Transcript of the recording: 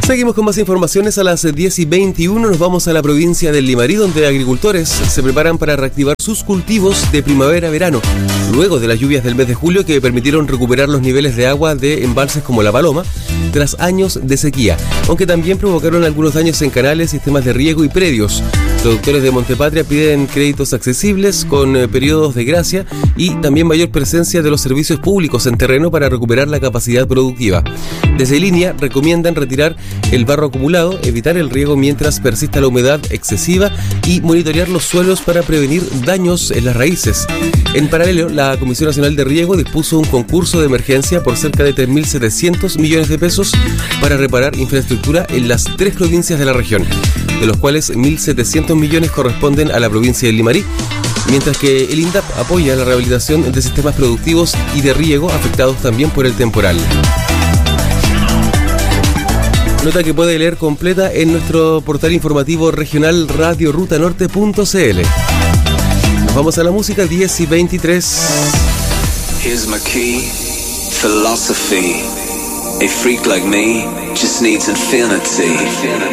Seguimos con más informaciones a las 10:21. Nos vamos a la provincia del Limarí, donde agricultores se preparan para reactivar sus cultivos de primavera-verano, luego de las lluvias del mes de julio que permitieron recuperar los niveles de agua de embalses como La Paloma, tras años de sequía, aunque también provocaron algunos daños en canales, sistemas de riego y predios. Productores de Montepatria piden créditos accesibles con periodos de gracia y también mayor presencia de los servicios públicos en terreno para recuperar la capacidad productiva. Desde Línea recomiendan retirar el barro acumulado, evitar el riego mientras persista la humedad excesiva y monitorear los suelos para prevenir daños en las raíces. En paralelo, la Comisión Nacional de Riego dispuso un concurso de emergencia por cerca de 3.700 millones de pesos para reparar infraestructura en las 3 provincias de la región, de los cuales 1.700 millones corresponden a la provincia del Limarí, mientras que el INDAP apoya la rehabilitación de sistemas productivos y de riego afectados también por el temporal. Nota que puede leer completa en nuestro portal informativo regional radiorutanorte.cl. Nos vamos a la música, 10:23. Here's my key, philosophy. A freak like me just needs infinity.